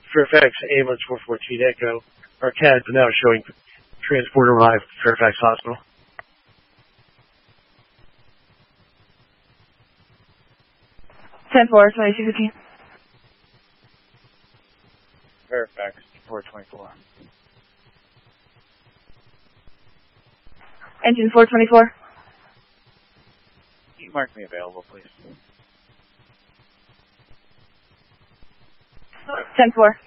Fairfax Ambulance 414 Echo. Our CAD is now showing transport arrived at Fairfax Hospital. Ten four 2215. Fairfax 424. Engine 424. Can you mark me available, please? 10-4.